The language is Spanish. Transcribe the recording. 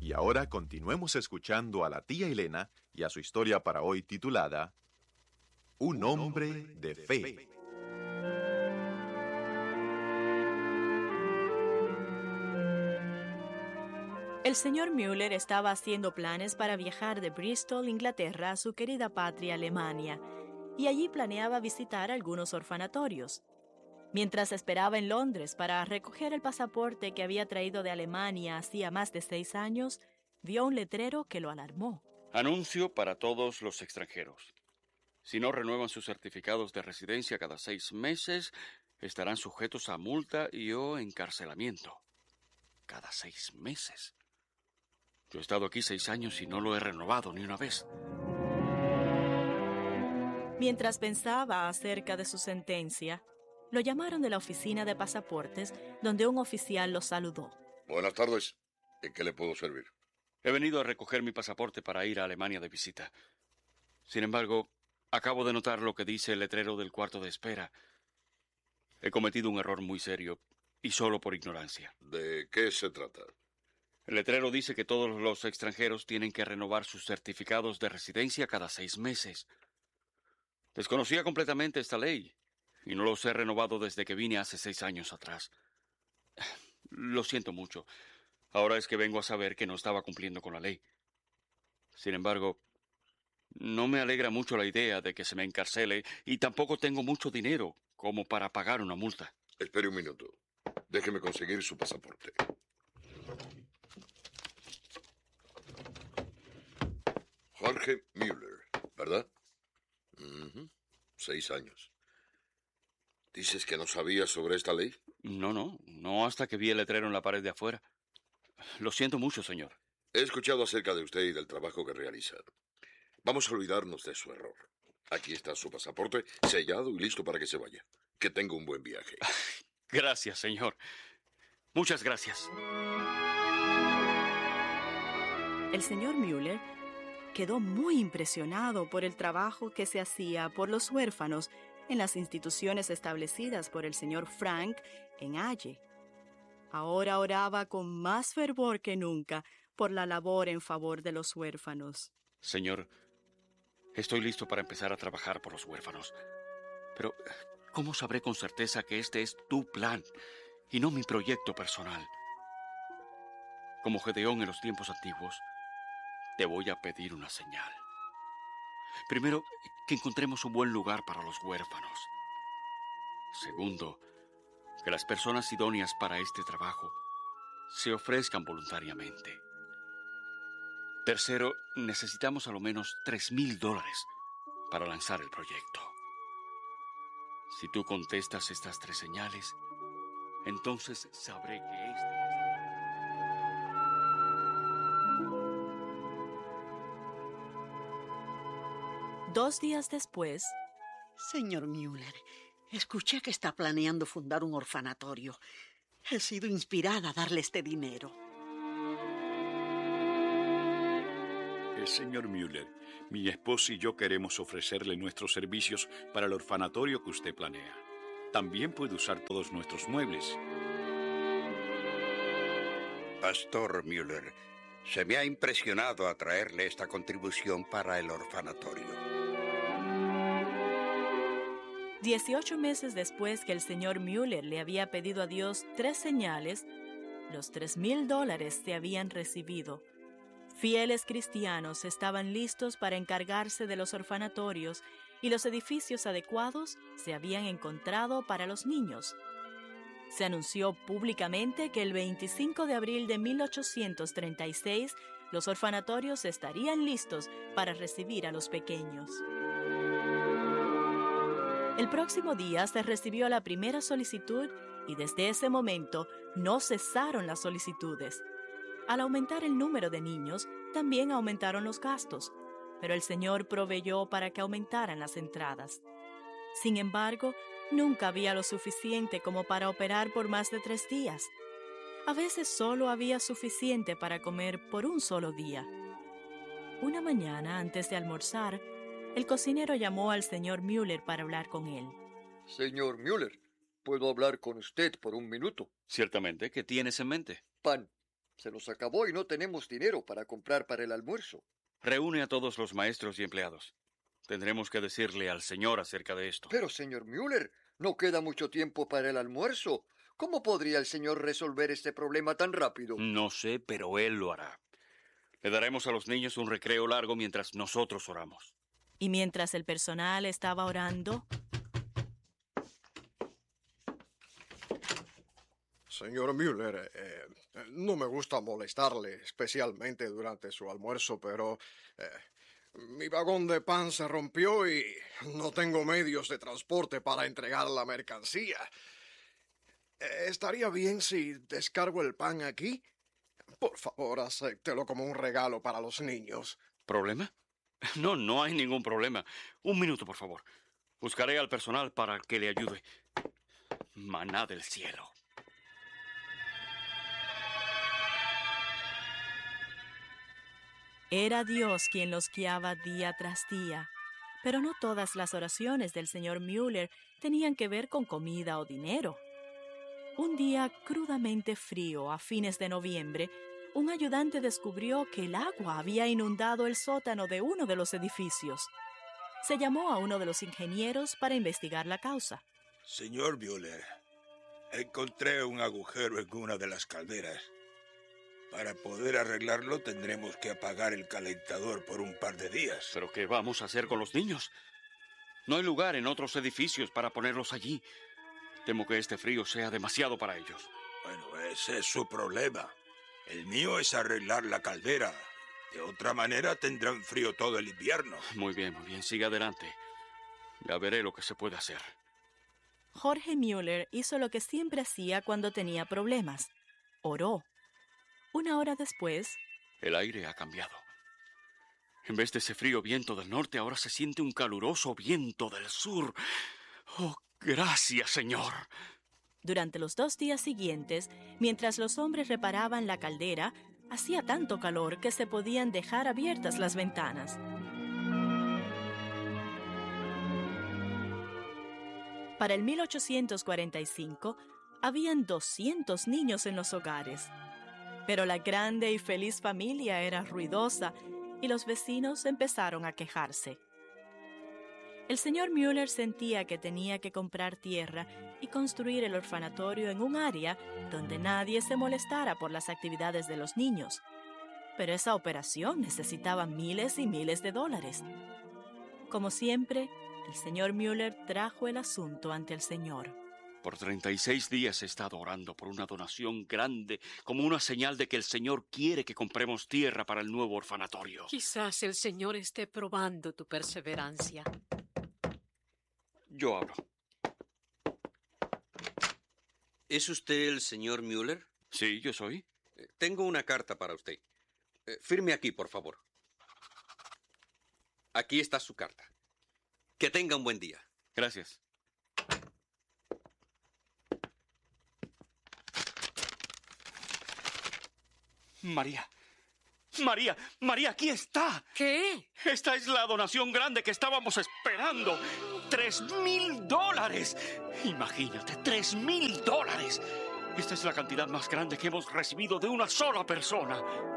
Y ahora continuemos escuchando a la tía Elena y a su historia para hoy titulada Un hombre de fe. El señor Müller estaba haciendo planes para viajar de Bristol, Inglaterra, a su querida patria Alemania, y allí planeaba visitar algunos orfanatorios. Mientras esperaba en Londres para recoger el pasaporte que había traído de Alemania hacía más de 6 años, vio un letrero que lo alarmó. Anuncio para todos los extranjeros. Si no renuevan sus certificados de residencia cada 6 meses, estarán sujetos a multa y o encarcelamiento. Cada 6 meses. Yo he estado aquí 6 años y no lo he renovado ni una vez. Mientras pensaba acerca de su sentencia, lo llamaron de la oficina de pasaportes, donde un oficial lo saludó. Buenas tardes. ¿En qué le puedo servir? He venido a recoger mi pasaporte para ir a Alemania de visita. Sin embargo, acabo de notar lo que dice el letrero del cuarto de espera. He cometido un error muy serio, y solo por ignorancia. ¿De qué se trata? El letrero dice que todos los extranjeros tienen que renovar sus certificados de residencia cada 6 meses. Desconocía completamente esta ley, y no los he renovado desde que vine hace 6 años atrás. Lo siento mucho. Ahora es que vengo a saber que no estaba cumpliendo con la ley. Sin embargo, no me alegra mucho la idea de que se me encarcele, y tampoco tengo mucho dinero como para pagar una multa. Espere un minuto. Déjeme conseguir su pasaporte. Jorge Müller, ¿verdad? 6 años. ¿Dices que no sabías sobre esta ley? No hasta que vi el letrero en la pared de afuera. Lo siento mucho, señor. He escuchado acerca de usted y del trabajo que realiza. Vamos a olvidarnos de su error. Aquí está su pasaporte, sellado y listo para que se vaya. Que tenga un buen viaje. Gracias, señor. Muchas gracias. El señor Müller quedó muy impresionado por el trabajo que se hacía por los huérfanos en las instituciones establecidas por el señor Frank en Halle. Ahora oraba con más fervor que nunca por la labor en favor de los huérfanos. Señor, estoy listo para empezar a trabajar por los huérfanos. Pero, ¿cómo sabré con certeza que este es tu plan y no mi proyecto personal? Como Gedeón en los tiempos antiguos, te voy a pedir una señal. Primero, que encontremos un buen lugar para los huérfanos. Segundo, que las personas idóneas para este trabajo se ofrezcan voluntariamente. Tercero, necesitamos a lo menos $3,000 para lanzar el proyecto. Si tú contestas estas 3 señales, entonces sabré que este es... 2 días después... Señor Müller, escuché que está planeando fundar un orfanatorio. He sido inspirada a darle este dinero. Señor Müller, mi esposa y yo queremos ofrecerle nuestros servicios para el orfanatorio que usted planea. También puede usar todos nuestros muebles. Pastor Müller, se me ha impresionado a traerle esta contribución para el orfanatorio. 18 meses después que el señor Müller le había pedido a Dios 3 señales, los $3,000 se habían recibido. Fieles cristianos estaban listos para encargarse de los orfanatorios y los edificios adecuados se habían encontrado para los niños. Se anunció públicamente que el 25 de abril de 1836 los orfanatorios estarían listos para recibir a los pequeños. El próximo día se recibió la primera solicitud y desde ese momento no cesaron las solicitudes. Al aumentar el número de niños, también aumentaron los gastos, pero el Señor proveyó para que aumentaran las entradas. Sin embargo, nunca había lo suficiente como para operar por más de 3 días. A veces solo había suficiente para comer por un solo día. Una mañana, antes de almorzar, el cocinero llamó al señor Müller para hablar con él. Señor Müller, ¿puedo hablar con usted por un minuto? Ciertamente, ¿qué tienes en mente? Pan. Se nos acabó y no tenemos dinero para comprar para el almuerzo. Reúne a todos los maestros y empleados. Tendremos que decirle al señor acerca de esto. Pero, señor Müller, no queda mucho tiempo para el almuerzo. ¿Cómo podría el señor resolver este problema tan rápido? No sé, pero él lo hará. Le daremos a los niños un recreo largo mientras nosotros oramos. Y mientras el personal estaba orando, Señor Müller, no me gusta molestarle, especialmente durante su almuerzo, pero mi vagón de pan se rompió y no tengo medios de transporte para entregar la mercancía. ¿Estaría bien si descargo el pan aquí? Por favor, acéptelo como un regalo para los niños. ¿Problema? No, no hay ningún problema. Un minuto, por favor. Buscaré al personal para que le ayude. Maná del cielo. era Dios quien los guiaba día tras día. Pero no todas las oraciones del señor Müller tenían que ver con comida o dinero. Un día crudamente frío, a fines de noviembre, un ayudante descubrió que el agua había inundado el sótano de uno de los edificios. Se llamó a uno de los ingenieros para investigar la causa. Señor Müller, encontré un agujero en una de las calderas. Para poder arreglarlo tendremos que apagar el calentador por un par de días. ¿Pero qué vamos a hacer con los niños? No hay lugar en otros edificios para ponerlos allí. Temo que este frío sea demasiado para ellos. Bueno, ese es su problema. El mío es arreglar la caldera. De otra manera tendrán frío todo el invierno. Muy bien, siga adelante. Ya veré lo que se puede hacer. Jorge Müller hizo lo que siempre hacía cuando tenía problemas. Oró. Una hora después... El aire ha cambiado. En vez de ese frío viento del norte, ahora se siente un caluroso viento del sur. ¡Oh, gracias, Señor! Durante los 2 días siguientes, mientras los hombres reparaban la caldera, hacía tanto calor que se podían dejar abiertas las ventanas. Para el 1845, habían 200 niños en los hogares. Pero la grande y feliz familia era ruidosa y los vecinos empezaron a quejarse. El señor Müller sentía que tenía que comprar tierra y construir el orfanatorio en un área donde nadie se molestara por las actividades de los niños. Pero esa operación necesitaba miles y miles de dólares. Como siempre, el señor Müller trajo el asunto ante el Señor. Por 36 días he estado orando por una donación grande, como una señal de que el Señor quiere que compremos tierra para el nuevo orfanatorio. Quizás el Señor esté probando tu perseverancia. Yo abro. ¿Es usted el señor Müller? Sí, yo soy. Tengo una carta para usted. Firme aquí, por favor. Aquí está su carta. Que tenga un buen día. Gracias. María, aquí está. ¿Qué? Esta es la donación grande que estábamos esperando. $3,000. Imagínate, $3,000. Esta es la cantidad más grande que hemos recibido de una sola persona.